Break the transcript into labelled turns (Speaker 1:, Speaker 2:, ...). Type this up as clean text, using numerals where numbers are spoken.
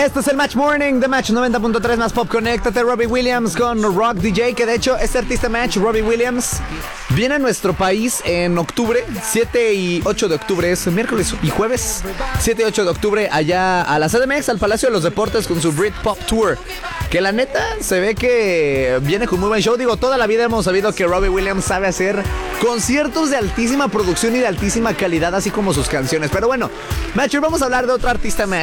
Speaker 1: Este es el Match Morning de Match 90.3 más Pop. Conéctate, Robbie Williams con Rock DJ, que de hecho este artista Match, Robbie Williams, viene a nuestro país en octubre, 7 y 8 de octubre, es miércoles y jueves, 7 y 8 de octubre, allá a la CDMX, al Palacio de los Deportes, con su Britpop Tour, que la neta se ve que viene con muy buen show. Digo, toda la vida hemos sabido que Robbie Williams sabe hacer conciertos de altísima producción y de altísima calidad, así como sus canciones. Pero bueno, Match, hoy vamos a hablar de otro artista Match